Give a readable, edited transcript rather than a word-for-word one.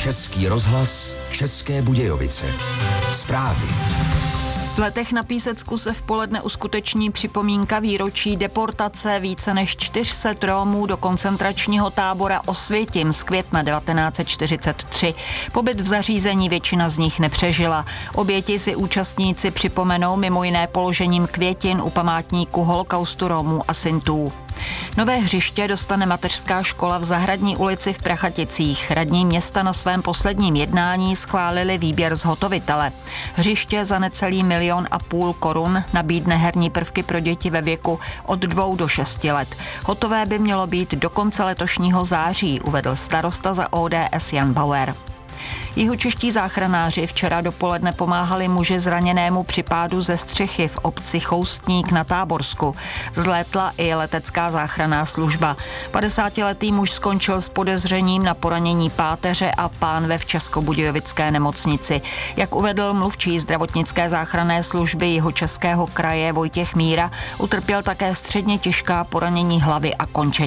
Český rozhlas, České Budějovice. Zprávy. V Letech na Písecku se v poledne uskuteční připomínka výročí deportace více než 400 Romů do koncentračního tábora Osvětim z května 1943. Pobyt v zařízení většina z nich nepřežila. Oběti si účastníci připomenou mimo jiné položením květin u památníku holokaustu Romů a Sintů. Nové hřiště dostane mateřská škola v Zahradní ulici v Prachaticích. Radní města na svém posledním jednání schválili výběr zhotovitele. Hřiště za necelý 1,5 milionu korun nabídne herní prvky pro děti ve věku od 2 do 6 let. Hotové by mělo být do konce letošního září, uvedl starosta za ODS Jan Bauer. Jihočeští záchranáři včera dopoledne pomáhali muži zraněnému při pádu ze střechy v obci Choustník na Táborsku. Vzlétla i letecká záchranná služba. 50letý muž skončil s podezřením na poranění páteře a pánve v Českobudějovické nemocnici. Jak uvedl mluvčí zdravotnické záchranné služby Jihočeského kraje Vojtěch Míra, utrpěl také středně těžká poranění hlavy a končetin.